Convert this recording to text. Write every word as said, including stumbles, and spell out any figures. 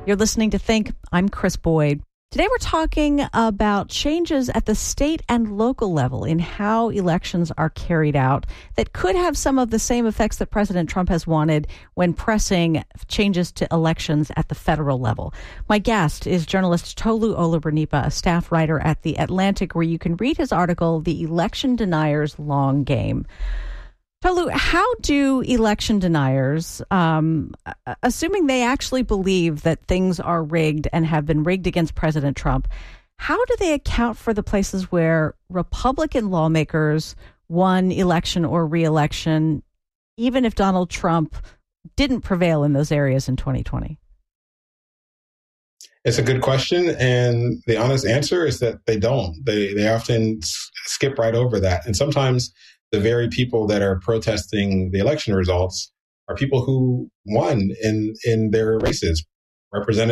You're listening to Think. I'm Chris Boyd. Today we're talking about changes at the state and local level in how elections are carried out that could have some of the same effects that President Trump has wanted when pressing changes to elections at the federal level. My guest is journalist Tolu Olabernipah, a staff writer at The Atlantic, where you can read his article, The Election Deniers' Long Game. Tolu, how do election deniers, um, assuming they actually believe that things are rigged and have been rigged against President Trump, how do they account for the places where Republican lawmakers won election or re-election, even if Donald Trump didn't prevail in those areas in twenty twenty? It's a good question, and the honest answer is that they don't. They they often skip right over that, and sometimes the very people that are protesting the election results are people who won in, in their races. Representative